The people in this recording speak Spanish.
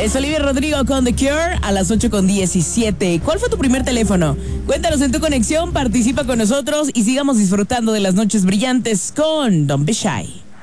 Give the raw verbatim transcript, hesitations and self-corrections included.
Es Olivia Rodrigo con The Cure a las ocho con diecisiete. ¿Cuál fue tu primer teléfono? Cuéntanos en tu conexión, participa con nosotros y sigamos disfrutando de las noches brillantes con Don't Be Shy.